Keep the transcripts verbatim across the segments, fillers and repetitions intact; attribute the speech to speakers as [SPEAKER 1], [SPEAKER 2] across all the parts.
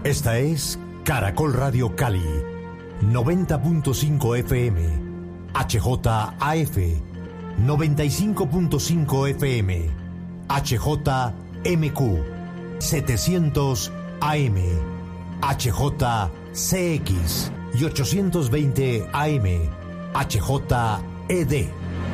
[SPEAKER 1] Esta es Caracol Radio Cali, noventa punto cinco F M, H J A F, noventa y cinco punto cinco F M, H J M Q, setecientos A M, H J C X y ochocientos veinte A M, H J E D.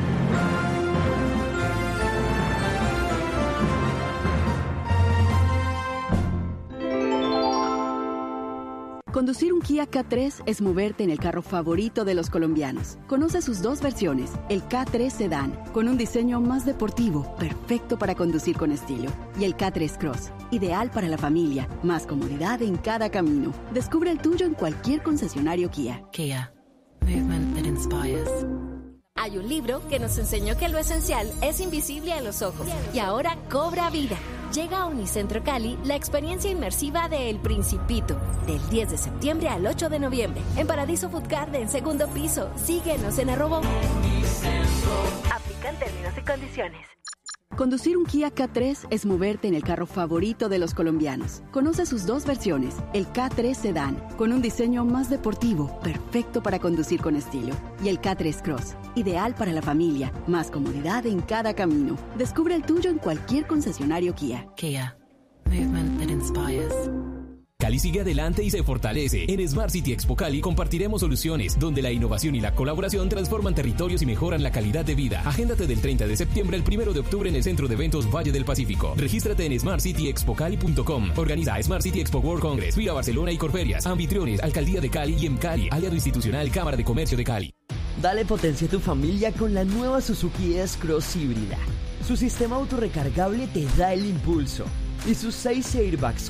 [SPEAKER 2] Conducir un Kia K tres es moverte en el carro favorito de los colombianos. Conoce sus dos versiones, el K tres Sedan, con un diseño más deportivo, perfecto para conducir con estilo, y el K tres Cross, ideal para la familia, más comodidad en cada camino. Descubre el tuyo en cualquier concesionario Kia.
[SPEAKER 3] Kia, movement that inspires.
[SPEAKER 4] Hay un libro que nos enseñó que lo esencial es invisible a los ojos y ahora cobra vida. Llega a Unicentro Cali la experiencia inmersiva de El Principito, del diez de septiembre al ocho de noviembre, en Paradiso Food Garden, segundo piso. Síguenos en arroba Unicentro. Aplican términos y condiciones.
[SPEAKER 2] Conducir un Kia K tres es moverte en el carro favorito de los colombianos. Conoce sus dos versiones, el K tres Sedan, con un diseño más deportivo, perfecto para conducir con estilo, y el K tres Cross, ideal para la familia, más comodidad en cada camino. Descubre el tuyo en cualquier concesionario Kia.
[SPEAKER 3] Kia, movement that inspires.
[SPEAKER 5] Cali sigue adelante y se fortalece. En Smart City Expo Cali compartiremos soluciones donde la innovación y la colaboración transforman territorios y mejoran la calidad de vida. Agéndate del treinta de septiembre al primero de octubre en el Centro de Eventos Valle del Pacífico. Regístrate en smart city expo cali punto com. Organiza Smart City Expo World Congress, Vía Barcelona y Corferias. Anfitriones, Alcaldía de Cali y M Cali. Aliado institucional, Cámara de Comercio de Cali.
[SPEAKER 6] Dale potencia a tu familia con la nueva Suzuki S-Cross híbrida. Su sistema autorrecargable te da el impulso y sus seis airbags